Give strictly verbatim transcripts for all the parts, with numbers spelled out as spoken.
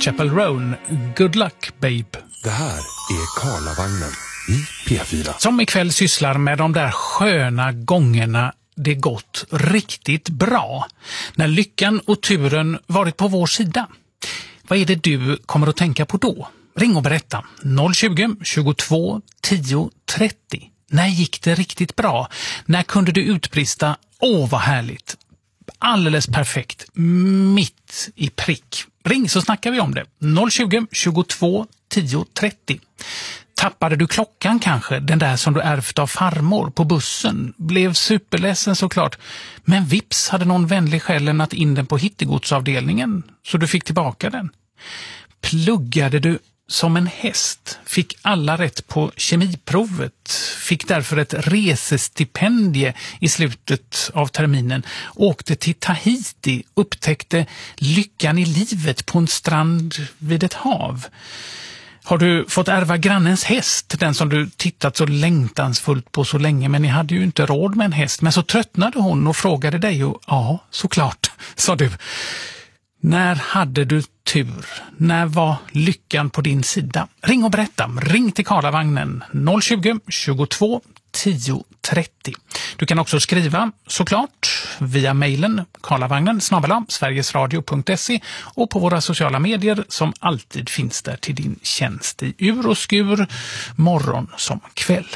Chapel Roan, Good Luck Babe. Det här är Karlavagnen i P fyra. Som ikväll sysslar med de där sköna gångerna det gått riktigt bra. När lyckan och turen varit på vår sida. Vad är det du kommer att tänka på då? Ring och berätta. noll tjugo, tjugotvå, tio, trettio. När gick det riktigt bra? När kunde du utbrista? Åh, vad härligt. Alldeles perfekt. Mitt i prick. Ring så snackar vi om det. noll tjugo, tjugotvå, tio, trettio. Tappade du klockan kanske? Den där som du ärvt av farmor på bussen. Blev superledsen såklart. Men vips hade någon vänlig själ lämnat in den på hittegodsavdelningen. Så du fick tillbaka den. Pluggade du som en häst, fick alla rätt på kemiprovet, fick därför ett resestipendie i slutet av terminen, åkte till Tahiti, upptäckte lyckan i livet på en strand vid ett hav. Har du fått ärva grannens häst, den som du tittat så längtansfullt på så länge, men ni hade ju inte råd med en häst. Men så tröttnade hon och frågade dig och ja, såklart, sa du. När hade du tur? När var lyckan på din sida? Ring och berätta. Ring till Karlavagnen noll tjugo, tjugotvå, tio, trettio. Du kan också skriva såklart via mejlen karlavagnen snabel-a sverigesradio punkt se och på våra sociala medier som alltid finns där till din tjänst i ur och skur, morgon som kväll.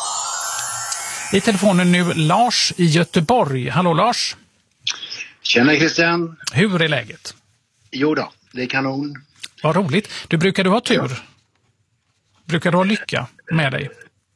I telefonen nu Lars i Göteborg. Hallå Lars. Tjena Christian. Hur är läget? Jo då, det är kanon. Vad roligt. Du brukar du ha tur? Ja. Brukar du ha lycka med dig?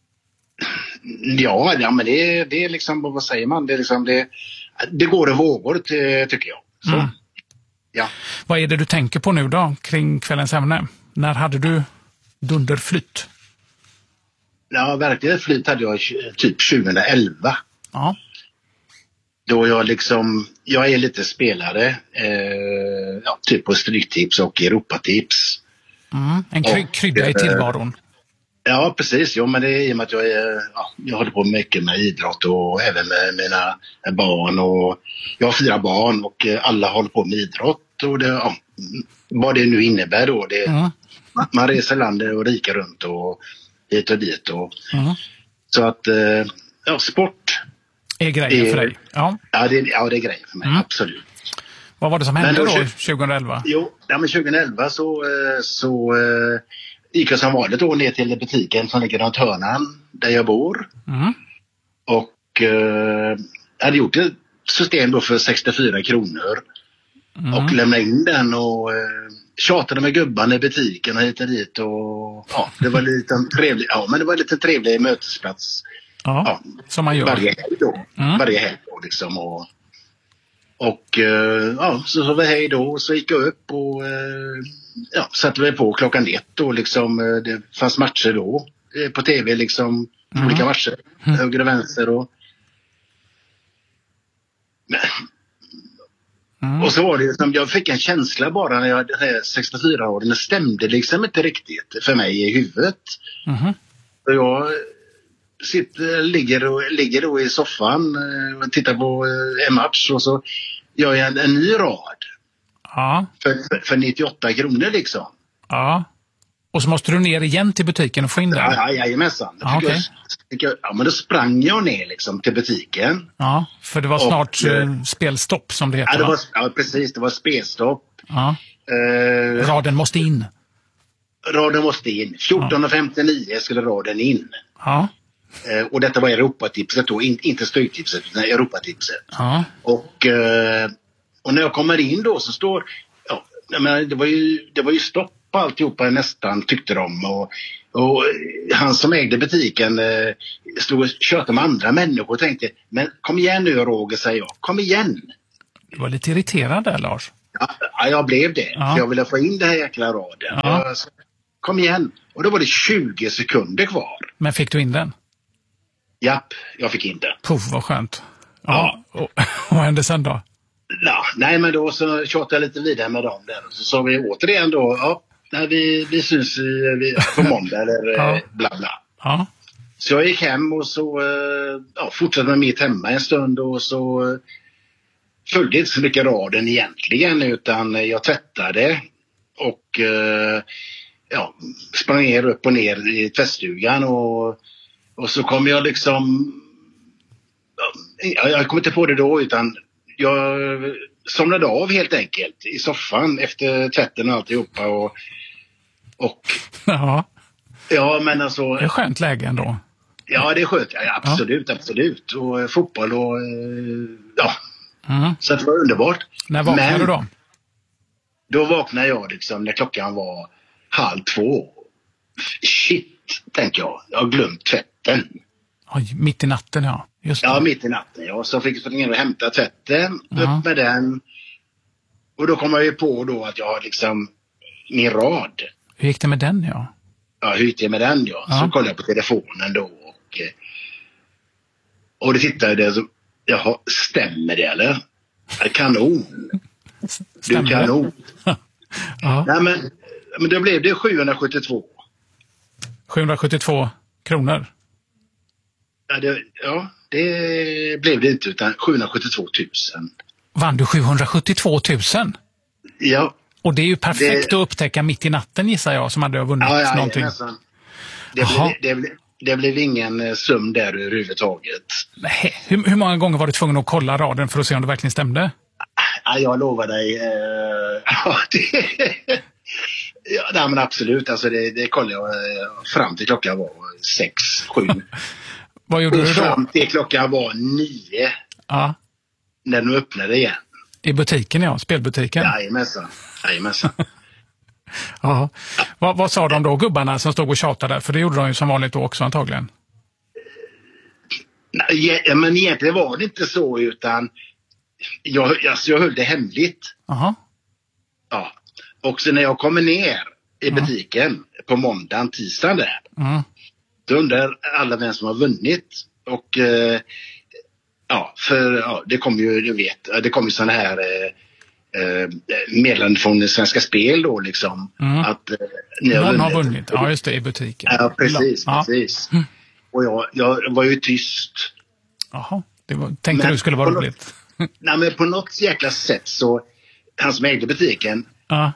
Ja, ja men det är, det är liksom, vad säger man? Det, är liksom, det, det går i vågor tycker jag. Så, mm. ja. Vad är det du tänker på nu då kring kvällens ämne? När hade du dunderflytt? Ja, verkligen flytt hade jag typ tjugoelva. Ja. Då jag liksom, jag är lite spelare, eh, ja, typ på Stryktips och Europatips. Mm, en kry- och, krydda i tillvaron. Ja, precis. Jo, men det är i och med att jag, är, ja, jag håller på mycket med idrott och även med mina barn. Och jag har fyra barn och alla håller på med idrott. Och det, ja, vad det nu innebär då. Det, mm. man, man reser landet och rika runt och hit och dit. Och, mm. Så att, eh, ja, sport... är grejer för dig? Ja, ja, det, ja, det är grejer för mig, mm. absolut. Vad var det som hände då, då tjugoelva? Jo, ja, men tjugoelva så, så äh, gick jag som vanligt då ner till butiken som ligger runt hörnan där jag bor. Mm. Och äh, hade gjort ett system då för sextiofyra kronor. Mm. Och lämnade in den och äh, tjatade med gubbarna i butiken och hit och dit. Och, ja, det var lite en trevlig, ja, men det var lite en trevlig mötesplats. Ja, ja, som man gör. Varje helg då. Mm. Varje helg då liksom. Och, och ja, så sa vi hej då. Och så gick jag upp och ja, satte vi på klockan ett. Och liksom, det fanns matcher då. På tv liksom. Mm. Olika matcher. Mm. Höger och vänster. Och, mm. och så var det som jag fick en känsla bara när jag hade sextiofyra år. Den stämde liksom inte riktigt för mig i huvudet. Mm. Och jag... Sitter, ligger, och, ligger då i soffan och tittar på en match och så gör jag en, en ny rad. Ja. För, för nittioåtta kronor liksom. Ja. Och så måste du ner igen till butiken och få in den? Ja, ja, jajamensan. Ja, okay. jag, ja, men då sprang jag ner liksom till butiken. Ja, för det var snart och, uh, spelstopp som det heter. Ja, det var, ja, precis. Det var spelstopp. Ja. Uh, raden måste in. Raden måste in. fjorton femtionio skulle raden in. Ja. Uh, och detta var Europatipset då, in, inte Stryktipset utan Europatipset. Ja. Och, uh, och när jag kommer in då så står, ja, men det var ju, det var ju stopp på alltihopa nästan tyckte de. Och, och han som ägde butiken uh, stod och tjötade med andra människor och tänkte, men kom igen nu Roger, säger jag, kom igen. Du var lite irriterad där, Lars. Ja, ja jag blev det. Ja. För jag ville få in det här jäkla raden. Ja. Jag, så, kom igen. Och då var det tjugo sekunder kvar. Men fick du in den? Japp, jag fick in den. Puff, vad skönt. Ja. ja. Och, vad hände sen då? Ja, nej, men då så tjatade jag lite vidare med dem där. Så sa vi återigen då, ja, när vi, vi syns i, vi, på måndag eller ja. bla bla. Ja. Så jag gick hem och så ja, fortsatte med mitt hemma en stund och så följde inte så mycket raden egentligen utan jag tvättade och eh, ja, sprang ner upp och ner i tvättstugan och, och så kom jag liksom, ja, jag kom inte på det då utan jag somnade av helt enkelt i soffan efter tvätten och alltihopa och, och Ja. ja men alltså. Det är skönt läge ändå. Ja, det är skönt. Ja, absolut, ja. absolut. Och eh, fotboll och eh, ja. Mm. Så det var underbart. När vaknade Men du då? Då vaknade jag liksom när klockan var halv två. Shit, tänker jag. Jag har glömt tvätten. Oj, mitt i natten, ja. Just det. Ja, mitt i natten. Ja. Så fick jag springa ner och hämta tvätten. Ja. Upp med den. Och då kom jag ju på då att jag har liksom min rad. Hur gick det med den, ja? Ja, hur gick det med den, ja. Ja. Så kollade jag på telefonen då. Och, eh, och det tittade jag så, jaha, stämmer det eller? Ja, kanon. Stämmer Du det? kanon. Ja. Nej, men, men då blev det sjuhundrasjuttiotvå. sjuhundrasjuttiotvå kronor. Ja det, ja, det blev det inte utan sjuhundrasjuttiotvå tusen. Vann du sjuhundrasjuttiotvå tusen? Ja. Och det är ju perfekt Det- att upptäcka mitt i natten, gissar jag, som hade jag vunnit Ja, ja, någonting. nästan. Det Jaha. blev, det, blev, det blev ingen eh, sum där överhuvudtaget. Nej, hur, hur många gånger var du tvungen att kolla raden för att se om det verkligen stämde? Ja, jag lovar dig. Eh, ja, det, ja, nej, men absolut. Alltså det, det kollade jag eh, fram till klockan var sex, sju. Vad gjorde Och du då? fram till klockan var nio Ja, när de öppnade igen. i butiken, ja. Spelbutiken. Jajamensan. Jajamensan. Ja. Vad, vad sa de då, gubbarna som stod och tjatade? För det gjorde de ju som vanligt då också antagligen. Nej, ja, men egentligen var det inte så utan jag, alltså jag höll det hemligt. Jaha. Ja. Och så när jag kommer ner i butiken på måndagen, tisdagen där. Mm. Då undrar alla vem som har vunnit. Och eh, ja, för ja, det kommer ju, du vet, det kommer ju sådana här eh, eh, meddelanden från Svenska Spel då liksom. Mm. Att eh, ni har Någon vunnit. har vunnit. Ja, just det, i butiken. Ja, precis, Ja. precis. Och jag, jag var ju tyst. Jaha, det var, tänkte Men- du skulle vara och då- roligt. Nej, men på något jäkla sätt så, han som ägde butiken, Ja.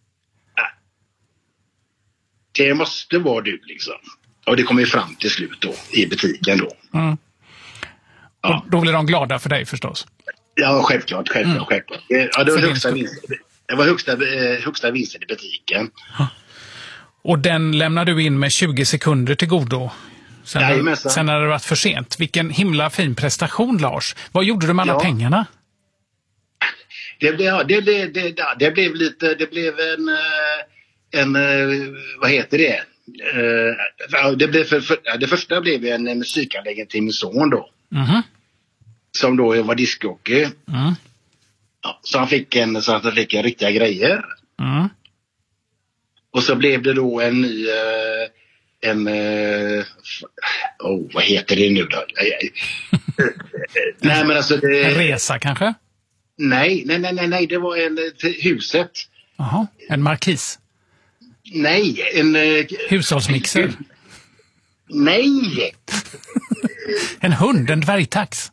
det måste vara du liksom. Och det kom ju fram till slut då, i butiken då. Mm. Ja. Och då blir de glada för dig förstås. Ja, självklart, självklart, Mm. självklart. Ja, det var För högsta din vinsten. Det var högsta, eh, högsta vinsten i butiken. Och den lämnar du in med tjugo sekunder till godo. Sen, Jajamensan. sen har det varit för sent. Vilken himla fin prestation, Lars. Vad gjorde du med alla Ja. pengarna? Det blev, ja, det, det, det, det blev lite, det blev en, eh, en, eh, vad heter det? Eh, ja, det, blev för, för, ja, det första blev en musikanläggning till min son då. Mhm. Som då var diskjockey. Mm. Ja, så han fick en, så att han fick en riktiga grejer. Mm. Och så blev det då en ny, eh, en, eh, f- oh, vad heter det nu då? Nej men alltså En det, resa kanske? nej, nej, nej, nej, nej, det var en eh, till huset. Jaha, en markis. Nej, en, eh, Hushållsmixer. nej, En hund, en dvärgtax.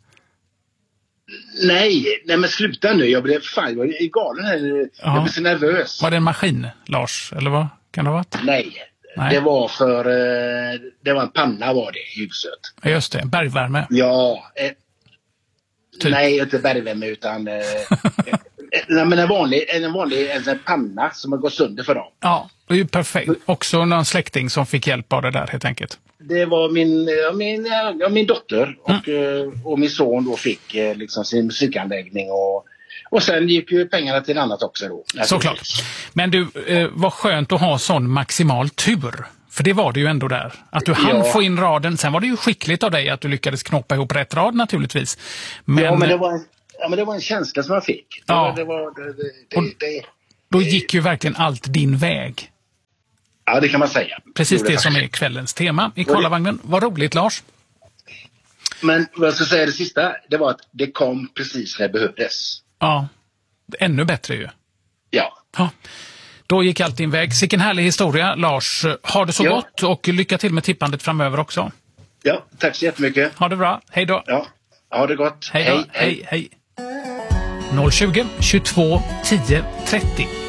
nej, nej men sluta nu, jag blev, fan, jag är galen här, Ja. jag blev så nervös. Var det en maskin, Lars? Eller vad kan det ha varit? Nej, Nej. det var för, eh, det var en panna var det i huset. Ja, just det. Bergvärme. Ja, eh, Typ. nej inte bergvärme utan eh, eh, nej, men en vanlig, en vanlig en sån här panna som har gått sönder för dem. Ja, det är ju perfekt. Också någon släkting som fick hjälp av det där helt enkelt. Det var min, ja, min, ja, min dotter och, Mm. eh, och min son då fick eh, liksom sin musikanläggning och, och sen gick ju pengarna till annat också då. Såklart. Men du, eh, vad skönt att ha sån maximal tur. För det var det ju ändå där. Att du hann Ja. få in raden. Sen var det ju skickligt av dig att du lyckades knåpa ihop rätt rad naturligtvis. Men, Ja, men det var en, ja, men det var en känsla som jag fick. Det Ja. var, det var, det, det, Och- det, det, då gick ju verkligen allt din väg. ja, det kan man säga. Precis Gjorde det som är faktiskt. kvällens tema i Karlavagnen. Vad roligt, Lars. Men vad jag ska säga det sista, det var att det kom precis när det behövdes. Ja, ännu bättre ju. Ja. Ja. Då gick allt din väg. Sicken härlig historia, Lars. Ha det så Ja. gott och lycka till med tippandet framöver också. Ja, tack så jättemycket. Ha det bra. Hej då. Ja, ha det gott. Hej då. Hej, hej. noll tjugo, tjugotvå, tio, trettio.